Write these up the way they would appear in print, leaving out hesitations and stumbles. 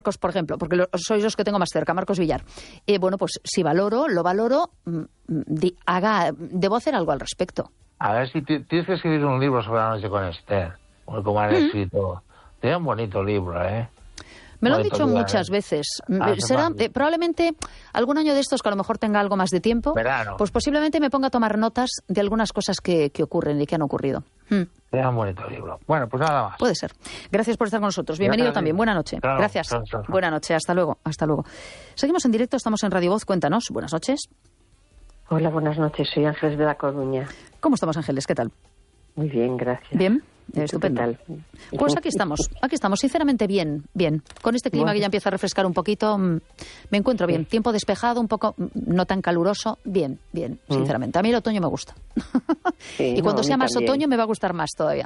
Marcos, por ejemplo, porque sois los que tengo más cerca, Marcos Villar. Bueno, pues si lo valoro, debo hacer algo al respecto. A ver si tienes que escribir un libro sobre La noche con Esther, como han escrito. Tiene un bonito libro, ¿eh? Me lo han dicho muchas veces. Será probablemente algún año de estos que a lo mejor tenga algo más de tiempo. Verano. Pues posiblemente me ponga a tomar notas de algunas cosas que ocurren y que han ocurrido. Tiene un bonito libro. Bueno, pues nada más. Puede ser. Gracias por estar con nosotros. Bienvenido también. Buena noche. Claro, gracias. claro. Buena noche. Hasta luego. Hasta luego. Seguimos en directo. Estamos en Radio Voz. Cuéntanos. Buenas noches. Hola, buenas noches. Soy Ángeles de La Coruña. ¿Cómo estamos, Ángeles? ¿Qué tal? Muy bien, gracias. Bien. Estupendo. ¿Qué tal? Pues aquí estamos, sinceramente bien. Con este clima que ya empieza a refrescar un poquito, me encuentro bien. Tiempo despejado, un poco no tan caluroso, bien, sinceramente. A mí el otoño me gusta. Sí, y cuando sea más también. otoño me va a gustar más todavía.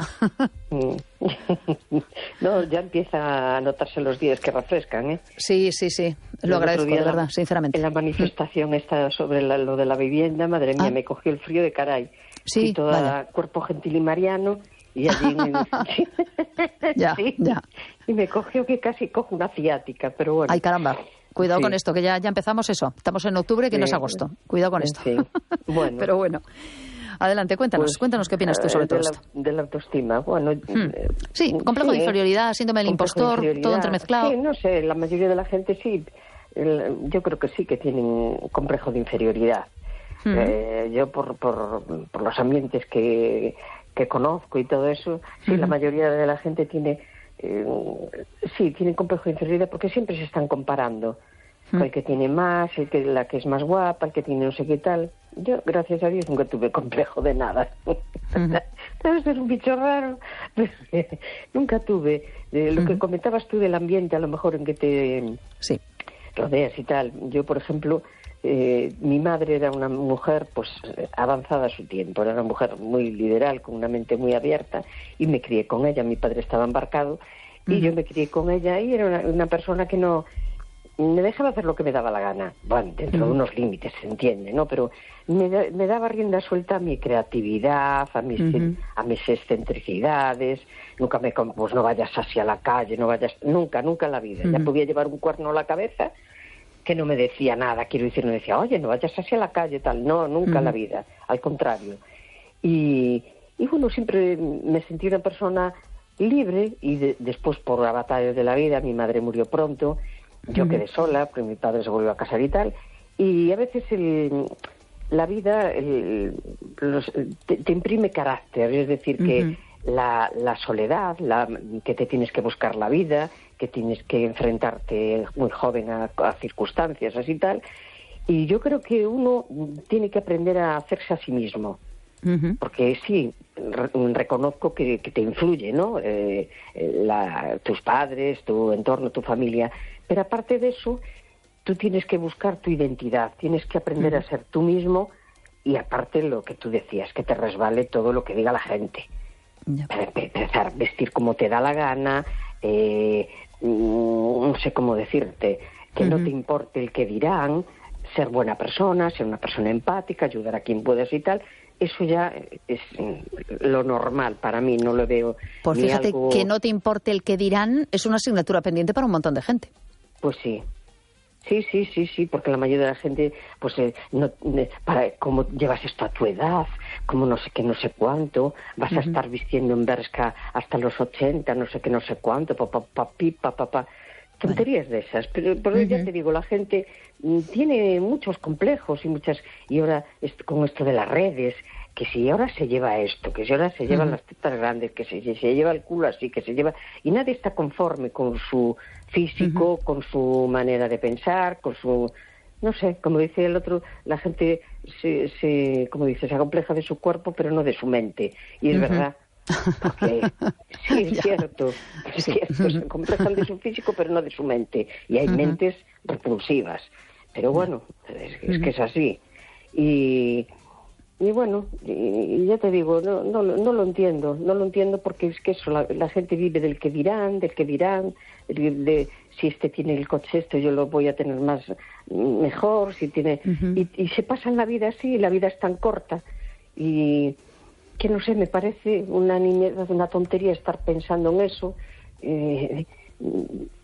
No, ya empieza a notarse los días que refrescan, ¿eh? Sí, lo agradezco, de verdad, sinceramente. En la manifestación esta sobre lo de la vivienda, madre mía, me cogió el frío de caray. Sí, y toda cuerpo gentil y mariano. Y allí ya. Y me cogió que casi cojo una ciática, pero bueno. Ay, caramba. Cuidado con esto, que ya empezamos eso. Estamos en octubre, que no es agosto. Cuidado con esto. Sí. Bueno. Pero bueno. Adelante, cuéntanos qué opinas tú sobre todo esto. De la autoestima, bueno... Sí, complejo de inferioridad, síndrome del impostor, todo entremezclado. Sí, no sé, la mayoría de la gente sí. Yo creo que sí que tienen un complejo de inferioridad. Yo por los ambientes que conozco y todo eso, sí, la mayoría de la gente tiene complejo de inferioridad porque siempre se están comparando. El que tiene más, la que es más guapa, el que tiene no sé qué tal. Yo, gracias a Dios, nunca tuve complejo de nada. Debe ser un bicho raro. Nunca tuve. Lo que comentabas tú del ambiente, a lo mejor en que te rodeas y tal. Yo, por ejemplo... mi madre era una mujer pues avanzada a su tiempo, era una mujer muy liberal, con una mente muy abierta, y me crié con ella. Mi padre estaba embarcado y yo me crié con ella, y era una persona que no me dejaba hacer lo que me daba la gana, bueno, dentro de unos límites, se entiende, ¿no? Pero me daba rienda suelta a mi creatividad, a mis excentricidades. Nunca pues no vayas hacia la calle, nunca en la vida. Ya podía llevar un cuerno a la cabeza que no me decía nada, quiero decir, no decía, oye, no vayas hacia la calle, tal. No, nunca en la vida, al contrario. Y bueno, siempre me sentí una persona libre, y después por la batalla de la vida, mi madre murió pronto, yo quedé sola, porque mi padre se volvió a casar y tal, y a veces la vida te imprime carácter, es decir, que la soledad, que te tienes que buscar la vida, que tienes que enfrentarte muy joven a circunstancias así tal, y yo creo que uno tiene que aprender a hacerse a sí mismo, porque sí, reconozco que te influye, ¿no? Tus padres, tu entorno, tu familia, pero aparte de eso, tú tienes que buscar tu identidad, tienes que aprender a ser tú mismo, y aparte lo que tú decías, que te resbale todo lo que diga la gente. Para empezar, vestir como te da la gana, no sé cómo decirte, que no te importe el que dirán, ser buena persona, ser una persona empática, ayudar a quien puedas y tal. Eso ya es lo normal para mí, no lo veo. Pues fíjate, algo... que no te importe el que dirán es una asignatura pendiente para un montón de gente. Pues sí. Sí, porque la mayoría de la gente, pues, cómo llevas esto a tu edad, como no sé qué, no sé cuánto, vas a estar vistiendo en Bershka hasta los 80, no sé qué, no sé cuánto, papá. Tonterías de esas, pero ya te digo, la gente tiene muchos complejos y ahora con esto de las redes, que si ahora se lleva esto, que si ahora se llevan las tetas grandes, que si se lleva el culo así, que se lleva... Y nadie está conforme con su físico, con su manera de pensar, con su... No sé, como dice el otro, la gente se acompleja de su cuerpo, pero no de su mente. Y es verdad, porque sí, es cierto, se acomplejan de su físico, pero no de su mente. Y hay mentes repulsivas. Pero bueno, es que es así. Y bueno, y ya te digo, no lo entiendo porque es que eso, la gente vive del que dirán, de si este tiene el coche yo lo voy a tener mejor, si tiene... Y se pasan la vida así, la vida es tan corta, y que no sé, me parece una tontería estar pensando en eso.